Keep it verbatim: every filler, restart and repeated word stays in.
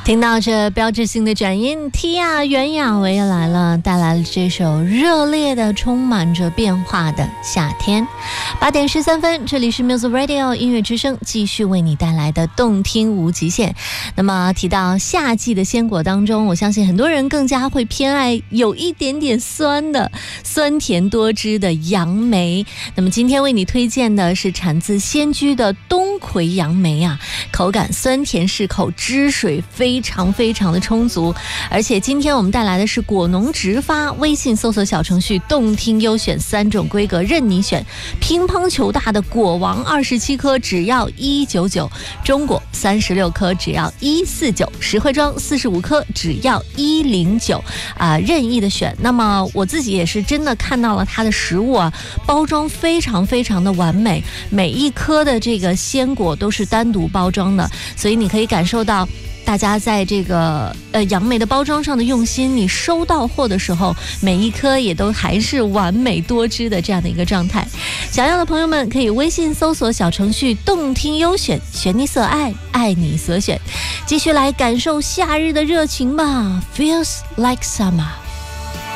听到这标志性的转音，提亚袁娅维来了，带来了这首热烈的、充满着变化的夏天。八点十三分，这里是 Music Radio 音乐之声，继续为你带来的动听无极限。那么提到夏季的鲜果当中，我相信很多人更加会偏爱有一点点酸的、酸甜多汁的杨梅。那么今天为你推荐的是产自仙居的冬葵杨梅啊，口感酸甜适口，汁水非常非常的充足。而且今天我们带来的是果农直发，微信搜索小程序动听优选，三种规格任你选，乒乓球大的果王二十七颗只要一九九，中果三十六颗只要一四九，实惠装四十五颗只要一零九啊，任意的选。那么我自己也是真的看到了它的实物啊，包装非常非常的完美，每一颗的这个鲜果都是单独包装的，所以你可以感受到大家在这个呃杨梅的包装上的用心，你收到货的时候，每一颗也都还是完美多汁的这样的一个状态。想要的朋友们可以微信搜索小程序动听优选，选你所爱，爱你所选，继续来感受夏日的热情吧。 Feels like summer。